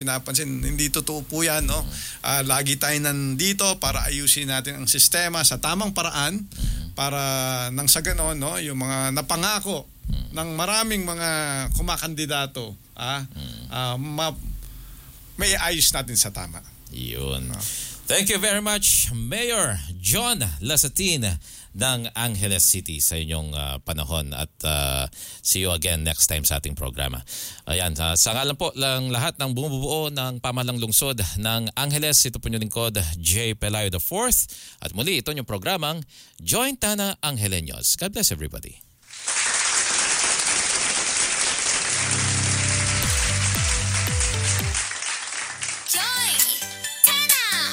napansin. Hindi totoo po yan, no? Lagi tayo nandito para ayusin natin ang sistema sa tamang paraan para nang sa ganon, no, yung mga napangako ng maraming mga kumakandidato, may ayos natin sa tama. Yun. Thank you very much, Mayor John Lasatin ng Angeles City sa inyong panahon at see you again next time sa ating programa. Ayan, sa ngalan po lang lahat ng bumubuo ng pamahalang lungsod ng Angeles, ito po yung lingkod, J. Pelayo IV. At muli, ito yung programang Joint Tana Angeleños. God bless everybody.